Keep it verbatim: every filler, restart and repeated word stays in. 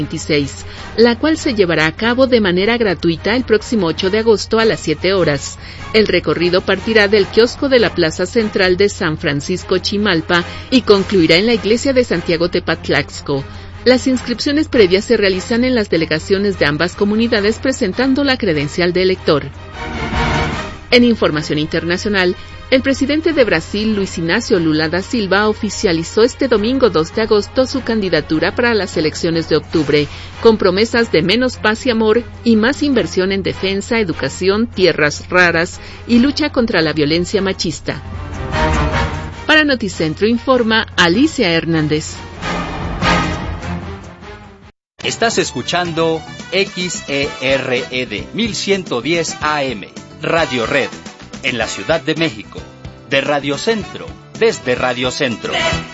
veintiséis, la cual se llevará a cabo de manera gratuita el próximo ocho de agosto a las siete horas. El recorrido partirá del kiosco de la Plaza Central de San Francisco Chimalpa y concluirá en la iglesia de Santiago Tepatlaxco. Las inscripciones previas se realizan en las delegaciones de ambas comunidades presentando la credencial de elector. En información internacional, el presidente de Brasil, Luis Inácio Lula da Silva, oficializó este domingo dos de agosto su candidatura para las elecciones de octubre, con promesas de menos paz y amor y más inversión en defensa, educación, tierras raras y lucha contra la violencia machista. Para Noticentro informa Alicia Hernández. Estás escuchando X E R E D mil ciento diez A M, Radio Red, en la Ciudad de México, de Radio Centro, desde Radio Centro.